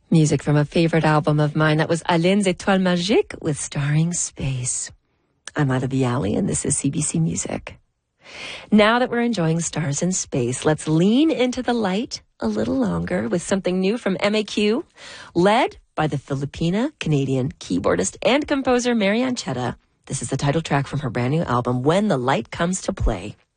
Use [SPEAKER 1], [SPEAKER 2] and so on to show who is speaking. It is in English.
[SPEAKER 1] Music from a favorite album of mine. That was Alain's Étoiles Magiques with Starring Space. I'm Ida Bialy, and this is CBC Music. Now that we're enjoying stars in space, let's lean into the light a little longer with something new from MAQ, led by the Filipina-Canadian keyboardist and composer Marianne Chetta. This is the title track from her brand new album, When the Light Comes to Play.